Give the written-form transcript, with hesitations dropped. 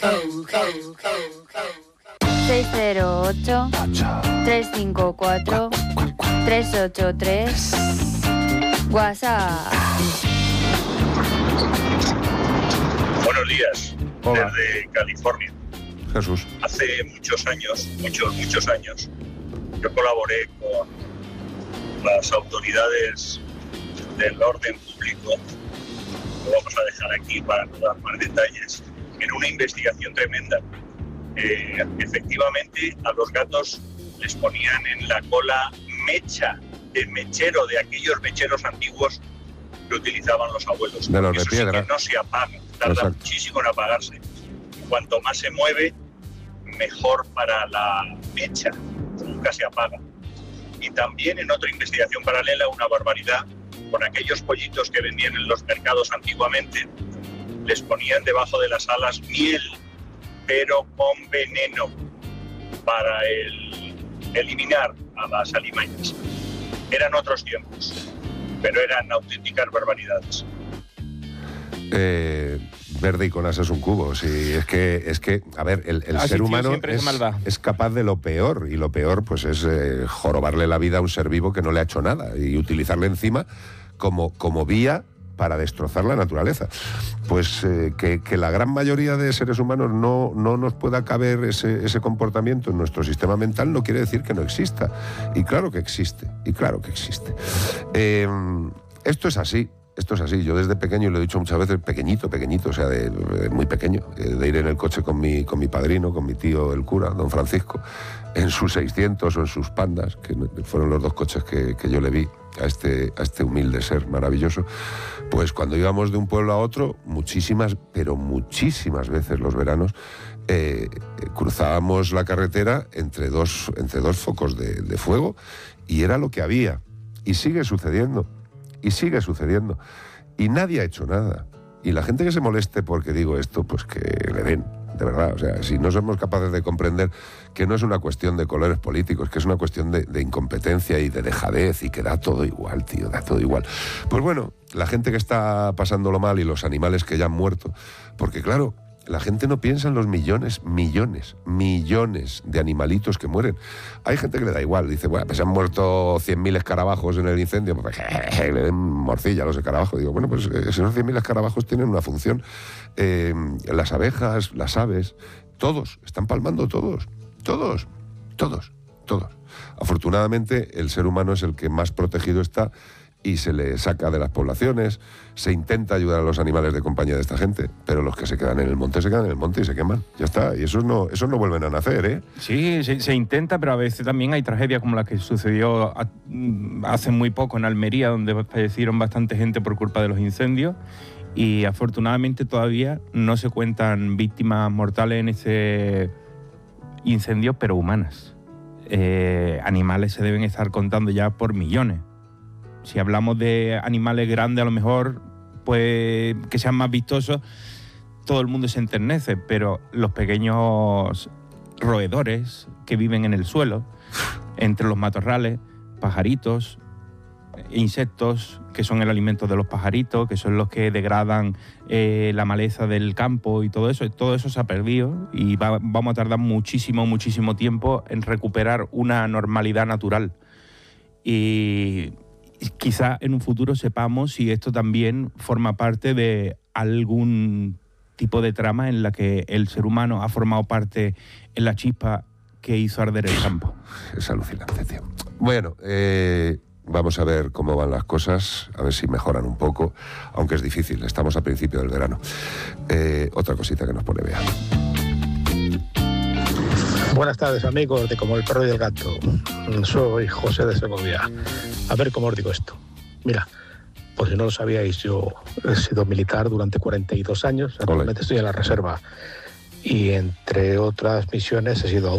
608-354-383 WhatsApp. Buenos días. Hola. Desde California. Jesús. Hace muchos años, yo colaboré con las autoridades del orden público, lo vamos a dejar aquí para no dar más detalles, en una investigación tremenda. Efectivamente, a los gatos les ponían en la cola mecha, de mechero, de aquellos mecheros antiguos que utilizaban los abuelos. De los de Eso piedra. sí que no se apaga, tarda Exacto. muchísimo en apagarse. Cuanto más se mueve, mejor para la mecha, nunca se apaga. Y también en otra investigación paralela, una barbaridad, con aquellos pollitos que vendían en los mercados antiguamente, les ponían debajo de las alas miel, pero con veneno, para eliminar a las alimañas. Eran otros tiempos, pero eran auténticas barbaridades. Verde y con as es un cubo. Sí, es que a ver, el ser humano es capaz de lo peor, y lo peor pues es jorobarle la vida a un ser vivo que no le ha hecho nada y utilizarle encima como vía para destrozar la naturaleza. Pues que la gran mayoría de seres humanos no nos pueda caber ese comportamiento en nuestro sistema mental no quiere decir que no exista. Y claro que existe, Esto es así. Yo desde pequeño, y lo he dicho muchas veces, pequeñito, o sea, de muy pequeño, de ir en el coche con mi padrino, con mi tío el cura, don Francisco, en sus 600 o en sus pandas, que fueron los dos coches que yo le vi a este humilde ser maravilloso. Pues cuando íbamos de un pueblo a otro, muchísimas veces los veranos, cruzábamos la carretera entre dos focos de fuego, y era lo que había, y sigue sucediendo. Y nadie ha hecho nada. Y la gente que se moleste porque digo esto, pues que le den, de verdad. O sea, si no somos capaces de comprender que no es una cuestión de colores políticos, que es una cuestión de incompetencia y de dejadez, y que da todo igual, tío, da todo igual. Pues bueno, la gente que está pasándolo mal y los animales que ya han muerto, porque claro, la gente no piensa en los millones de animalitos que mueren. Hay gente que le da igual, dice, bueno, pues se han muerto 100.000 escarabajos en el incendio, pues le den morcilla a los escarabajos. Digo, bueno, pues esos 100.000 escarabajos tienen una función. Las abejas, las aves, todos, están palmando todos. Afortunadamente, el ser humano es el que más protegido está, y se le saca de las poblaciones, se intenta ayudar a los animales de compañía de esta gente, pero los que se quedan en el monte se quedan en el monte y se queman. Ya está, y esos no vuelven a nacer, ¿eh? Sí, se intenta, pero a veces también hay tragedias como la que sucedió hace muy poco en Almería, donde fallecieron bastante gente por culpa de los incendios, y afortunadamente todavía no se cuentan víctimas mortales en ese incendio, pero humanas. Animales se deben estar contando ya por millones. Si hablamos de animales grandes, a lo mejor, pues que sean más vistosos, todo el mundo se enternece, pero los pequeños roedores que viven en el suelo, entre los matorrales, pajaritos, insectos, que son el alimento de los pajaritos, que son los que degradan la maleza del campo y todo eso se ha perdido, y vamos a tardar muchísimo tiempo en recuperar una normalidad natural. Y quizá en un futuro sepamos si esto también forma parte de algún tipo de trama en la que el ser humano ha formado parte en la chispa que hizo arder el campo. Es alucinante, tío. Bueno, vamos a ver cómo van las cosas, a ver si mejoran un poco, aunque es difícil, estamos a principio del verano. Otra cosita que nos pone Bea. Buenas tardes, amigos de Como el Perro y el Gato. Soy José de Segovia. A ver cómo os digo esto. Mira, por si no lo sabíais, yo he sido militar durante 42 años. Actualmente estoy en la reserva. Y entre otras misiones he sido